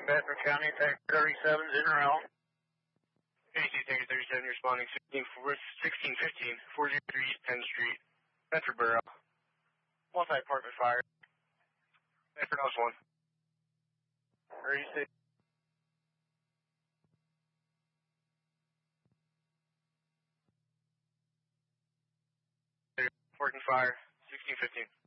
Bedford County, Tech 37's in route. AC Tanker 37 responding 1615, 403 East 10th Street, Bedford Borough. Multi-apartment fire. Bedford House 1. Where you say? Working fire, 1615.